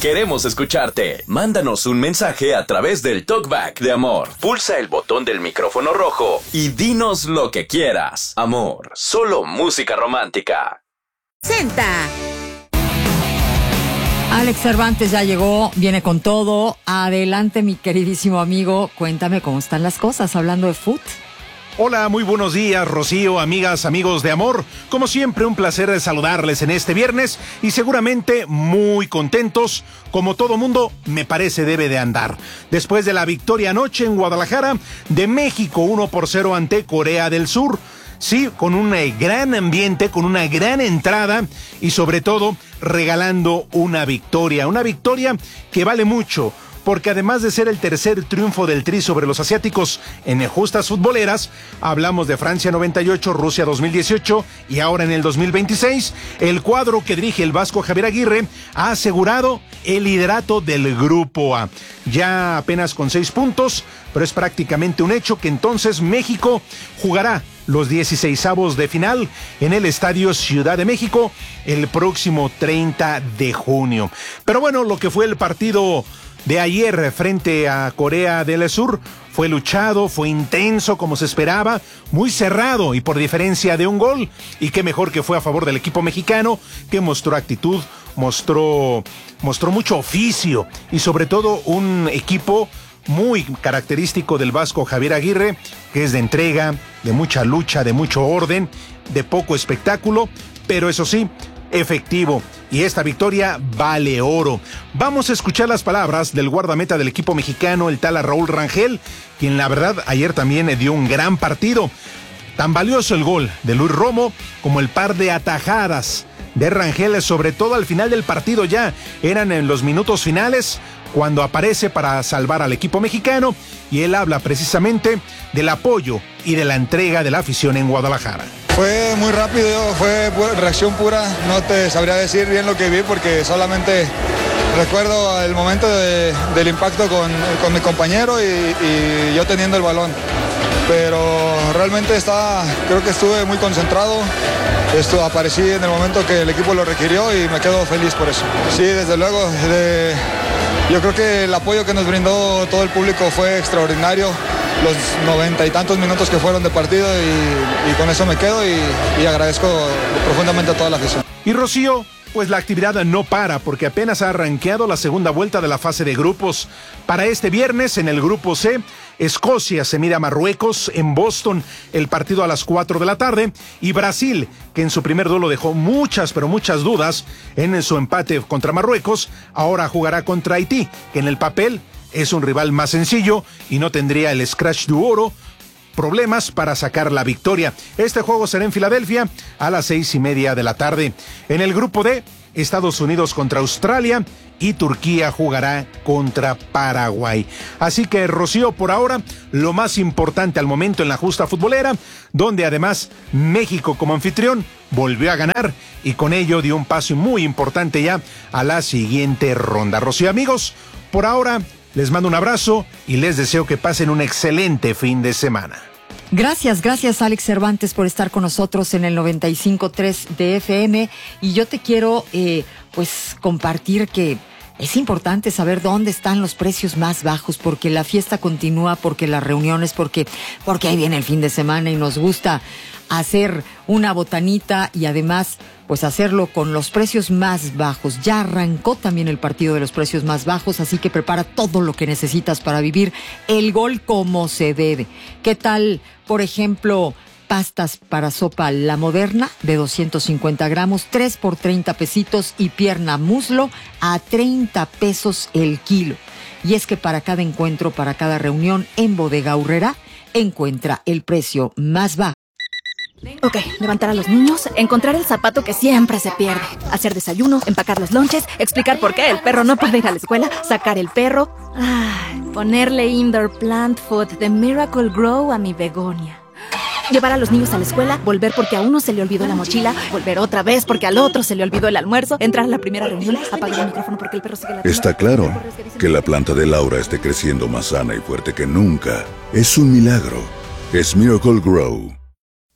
Queremos escucharte. Mándanos un mensaje a través del TalkBack de Amor. Pulsa el botón del micrófono rojo y dinos lo que quieras. Amor, solo música romántica. Senta. Alex Cervantes ya llegó, viene con todo. Adelante, mi queridísimo amigo. Cuéntame cómo están las cosas hablando de fútbol. Hola, muy buenos días, Rocío, amigas, amigos de Amor. Como siempre, un placer de saludarles en este viernes y seguramente muy contentos, como todo mundo me parece debe de andar. Después de la victoria anoche en Guadalajara de México 1-0 ante Corea del Sur. Sí, con un gran ambiente, con una gran entrada y sobre todo regalando una victoria que vale mucho. Porque además de ser el tercer triunfo del Tri sobre los asiáticos en justas futboleras, hablamos de Francia 98, Rusia 2018 y ahora en el 2026, el cuadro que dirige el vasco Javier Aguirre ha asegurado el liderato del Grupo A. Ya apenas con 6 puntos, pero es prácticamente un hecho que entonces México jugará los 16avos de final en el Estadio Ciudad de México el próximo 30 de junio. Pero bueno, lo que fue el partido de ayer frente a Corea del Sur fue luchado, fue intenso como se esperaba, muy cerrado y por diferencia de un gol. Y qué mejor que fue a favor del equipo mexicano, que mostró actitud, mostró mucho oficio y sobre todo un equipo muy característico del vasco Javier Aguirre, que es de entrega, de mucha lucha, de mucho orden, de poco espectáculo, pero eso sí, efectivo. Y esta victoria vale oro. Vamos a escuchar las palabras del guardameta del equipo mexicano, el tal Raúl Rangel, quien la verdad ayer también dio un gran partido. Tan valioso el gol de Luis Romo como el par de atajadas de Rangel, sobre todo al final del partido, ya eran en los minutos finales cuando aparece para salvar al equipo mexicano, y él habla precisamente del apoyo y de la entrega de la afición en Guadalajara. Fue muy rápido, fue reacción pura, no te sabría decir bien lo que vi porque solamente recuerdo el momento del impacto con mi compañero y yo teniendo el balón. Pero realmente creo que estuve muy concentrado, aparecí en el momento que el equipo lo requirió y me quedo feliz por eso. Sí, desde luego, yo creo que el apoyo que nos brindó todo el público fue extraordinario. Los 90 y tantos minutos que fueron de partido y con eso me quedo y agradezco profundamente a toda la afición. Y Rocío, pues la actividad no para porque apenas ha arranqueado la segunda vuelta de la fase de grupos. Para este viernes en el grupo C, Escocia se mide a Marruecos en Boston, el partido a las 4 de la tarde, y Brasil, que en su primer duelo dejó muchas dudas en su empate contra Marruecos, ahora jugará contra Haití, que en el papel es un rival más sencillo y no tendría el scratch du oro, problemas para sacar la victoria. Este juego será en Filadelfia a las 6:30 de la tarde. En el grupo D, Estados Unidos contra Australia y Turquía jugará contra Paraguay. Así que, Rocío, por ahora, lo más importante al momento en la justa futbolera, donde además México como anfitrión volvió a ganar y con ello dio un paso muy importante ya a la siguiente ronda. Rocío, amigos, por ahora les mando un abrazo y les deseo que pasen un excelente fin de semana. Gracias Alex Cervantes por estar con nosotros en el 95.3 de FM, y yo te quiero pues compartir que es importante saber dónde están los precios más bajos, porque la fiesta continúa, porque las reuniones, porque ahí viene el fin de semana y nos gusta hacer una botanita y además pues hacerlo con los precios más bajos. Ya arrancó también el partido de los precios más bajos, así que prepara todo lo que necesitas para vivir el gol como se debe. ¿Qué tal, por ejemplo, pastas para sopa La Moderna de 250 gramos, 3 por 30 pesitos, y pierna muslo a 30 pesos el kilo? Y es que para cada encuentro, para cada reunión en Bodega Aurrerá, encuentra el precio más bajo. Ok, levantar a los niños, encontrar el zapato que siempre se pierde, hacer desayuno, empacar los lonches, explicar por qué el perro no puede ir a la escuela, sacar el perro, ponerle indoor plant food de Miracle Grow a mi begonia. Llevar a los niños a la escuela, volver porque a uno se le olvidó la mochila, volver otra vez porque al otro se le olvidó el almuerzo, entrar a la primera reunión, apagar el micrófono porque el perro sigue ladrando. Está claro que la planta de Laura esté creciendo más sana y fuerte que nunca. Es un milagro. Es Miracle Grow.